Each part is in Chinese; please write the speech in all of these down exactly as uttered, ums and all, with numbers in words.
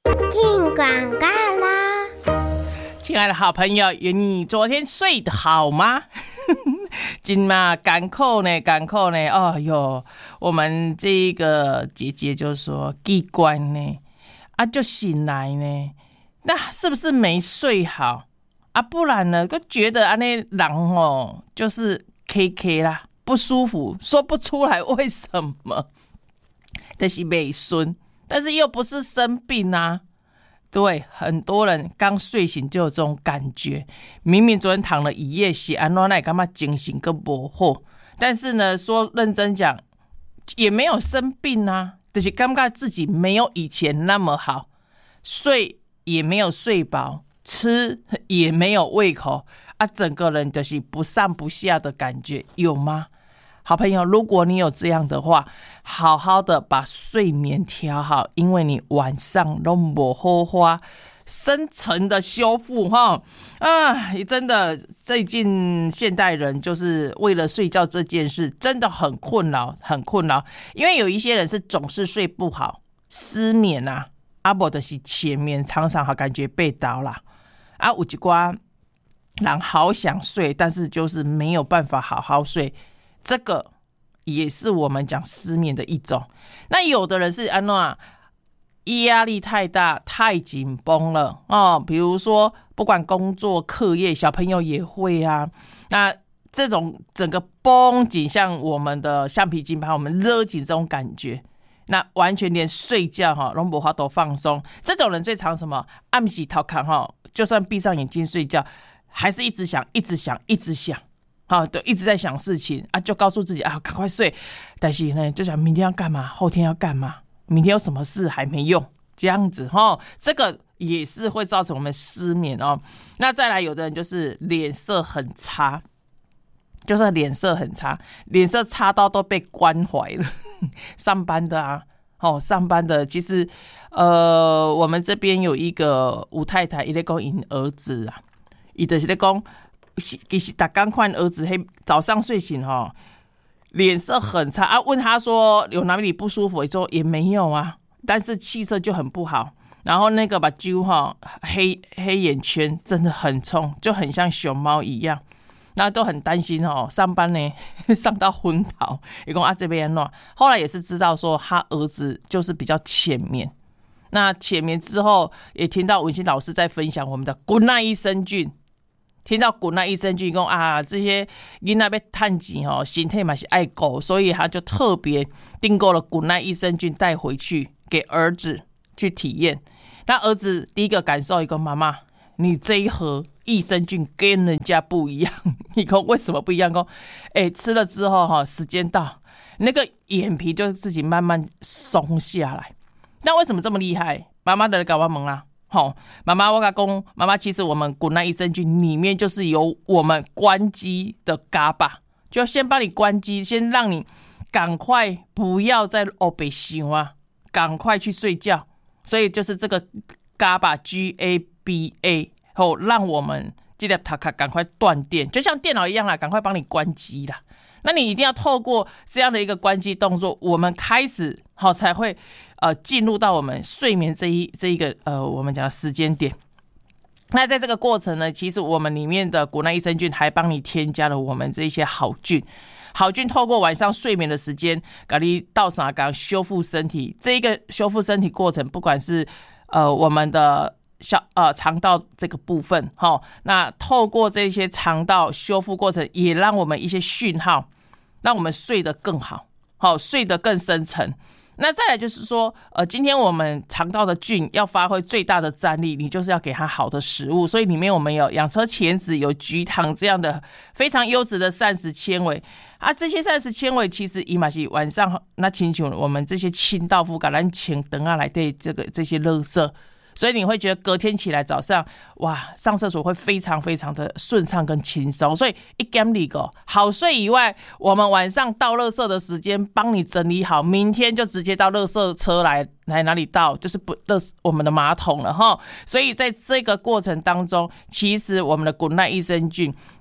进广告啦！ 亲爱的好朋友，你昨天睡得好吗？今嘛赶扣呢，赶扣呢，哦哟，我们这个姐姐就说机关呢，啊就醒来呢，那是不是没睡好啊？不然呢，就觉得安尼人哦，就是 K K 啦，不舒服，说不出来为什么，就是没顺，但是又不是生病啊。对，很多人刚睡醒就有这种感觉，明明昨天躺了一夜是安怎那干嘛精神跟不好，但是呢，说认真讲也没有生病啊，就是感觉自己没有以前那么好，睡也没有睡饱，吃也没有胃口啊，整个人就是不上不下的感觉，有吗？好朋友，如果你有这样的话，好好的把睡眠调好，因为你晚上都没好花深层的修复哈啊！真的，最近现代人就是为了睡觉这件事，真的很困扰，很困扰。因为有一些人是总是睡不好，失眠啊，啊不就是前面常常好感觉被倒啦啊，有一寡人好想睡，但是就是没有办法好好睡。这个也是我们讲失眠的一种。那有的人是安怎啊？压力太大，太紧绷了哦。比如说，不管工作、课业，小朋友也会啊。那这种整个绷紧，像我们的橡皮筋把我们勒紧这种感觉，那完全连睡觉哈都没法都放松。这种人最常什么？暗时偷看哈，就算闭上眼睛睡觉，还是一直想，一直想，一直想。好，都一直在想事情啊，就告诉自己啊，赶快睡。但是呢，就想明天要干嘛，后天要干嘛，明天有什么事还没用，这样子哈，这个也是会造成我们失眠哦。那再来，有的人就是脸色很差，就是脸色很差，脸色差到都被关怀了。上班的啊，哦，上班的，其实呃，我们这边有一个吴太太，她在讲她儿子啊，她就是在讲。其实他刚看儿子黑早上睡醒哈，脸色很差啊。问他说有哪里不舒服，说也没有啊，但是气色就很不好。然后那个把揪哈黑黑眼圈真的很冲，就很像熊猫一样。那都很担心哦，上班呢上到昏倒，也讲啊这边乱。后来也是知道说他儿子就是比较浅眠。那浅眠之后，也听到文心老师在分享我们的滚奈益生菌。听到滚奈益生菌说啊，这些囡仔要趁钱哦，身体嘛是爱顾，所以他就特别订购了滚奈益生菌带回去给儿子去体验。那儿子第一个感受，一个妈妈，你这一盒益生菌跟人家不一样。你说为什么不一样？说，哎，吃了之后哈，时间到，那个眼皮就自己慢慢松下来。那为什么这么厉害？妈妈的搞我问啦。好，妈妈，我跟你说，妈妈，其实我们滚奈益生菌里面就是有我们关机的嘎巴，就先帮你关机，先让你赶快不要再哦被想啊，赶快去睡觉。所以就是这个嘎巴 G A B A， 后让我们这个塔卡赶快断电，就像电脑一样啦，赶快帮你关机啦。那你一定要透过这样的一个关机动作，我们开始好才会呃进入到我们睡眠这一这一个呃我们讲的时间点。那在这个过程呢，其实我们里面的滚奈益生菌还帮你添加了我们这些好菌，好菌透过晚上睡眠的时间，给你到啥刚修复身体。这一个修复身体过程，不管是呃我们的小呃肠道这个部分，齁，那透过这些肠道修复过程，也让我们一些讯号，让我们睡得更好，好睡得更深层。那再来就是说，呃，今天我们肠道的菌要发挥最大的战力，你就是要给它好的食物，所以里面我们有养车前子、有菊糖这样的非常优质的膳食纤维啊。这些膳食纤维其实伊嘛是晚上那亲像我们这些清道夫把咱清等下来对这个这些垃圾。所以你会觉得隔天起来早上哇上厕所会非常非常的顺畅跟轻松。所以一点二个好睡以外，我们晚上倒垃圾的时间帮你整理好，明天就直接到垃圾车来来哪里倒，就是不垃我们的马桶了齁。所以在这个过程当中，其实我们的滚奈益生菌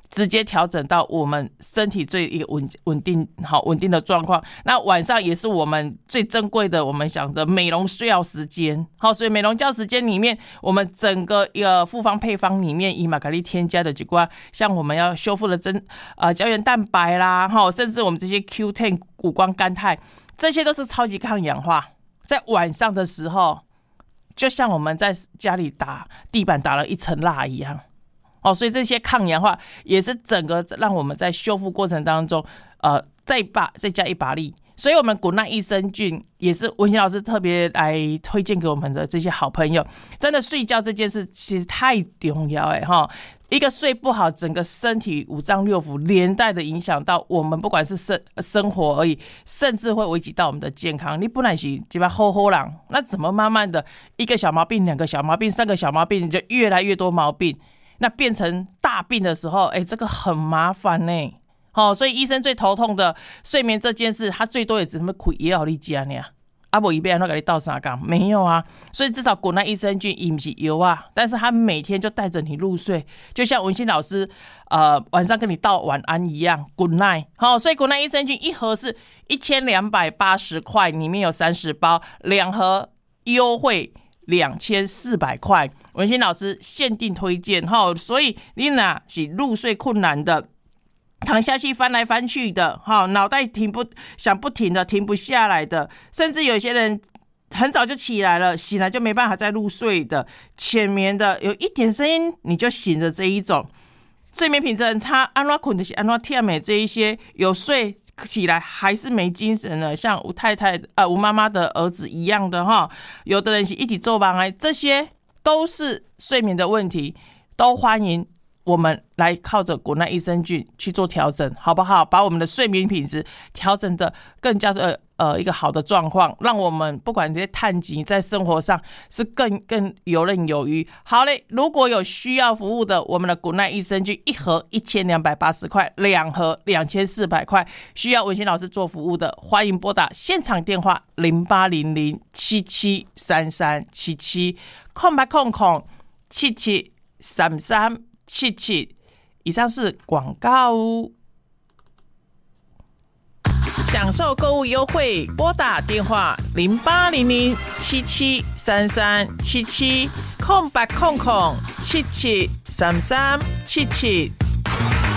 直接调整到我们身体最一个稳稳定好稳定的状况。那晚上也是我们最珍贵的，我们讲的美容睡觉时间。好，所以美容觉时间里面，我们整个一个复方配方里面，以玛格丽添加的几罐，像我们要修复的真呃胶原蛋白啦，哈，甚至我们这些 Q 十 谷胱甘肽，这些都是超级抗氧化。在晚上的时候，就像我们在家里打地板打了一层蜡一样。哦，所以这些抗氧化也是整个让我们在修复过程当中，呃，再把再加一把力。所以，我们滚奈益生菌也是文心老师特别来推荐给我们的这些好朋友。真的，睡觉这件事其实太重要哎哈！一个睡不好，整个身体五脏六腑连带的影响到我们，不管是生生活而已，甚至会危及到我们的健康。你本来是鸡巴吼吼狼，那怎么慢慢的一个小毛病、两个小毛病、三个小毛病，你就越来越多毛病？那变成大病的时候，哎、欸，这个很麻烦呢、欸。好、哦，所以医生最头痛的睡眠这件事，他最多也只能开药给你吃呢。啊，不一边要给你倒啥干？没有啊。所以至少滚奈益生菌也不是油啊，但是他每天就带着你入睡，就像文心老师呃晚上跟你道晚安一样。滚奈，好，所以滚奈益生菌一盒是一千两百八十块，里面有三十包，两盒优惠两千四百块。文心老师限定推荐哈，所以你若是入睡困难的，躺下去翻来翻去的，脑袋停不想不停的停不下来的，甚至有些人很早就起来了，醒来就没办法再入睡的，浅眠的，有一点声音你就醒的这一种，睡眠品质很差，安怎困就是安怎忝的这一些，有睡起来还是没精神了，像吴太太呃吴妈妈的儿子一样的哈，有的人是一直做梦哎，这些都是睡眠的问题，都欢迎我们来靠着滚奈益生菌去做调整，好不好？把我们的睡眠品质调整的更加的呃一个好的状况，让我们不管这些碳基在生活上是更更游刃有余。好嘞，如果有需要服务的，我们的滚奈益生菌一盒一千两百八十块，两盒两千四百块，需要文心老师做服务的，欢迎拨打现场电话零八零零七七三三七七空白空空七七三三七七。以上是广告。享受购物优惠，拨打电话零八零零七七三三七七空白空空七七三三七七。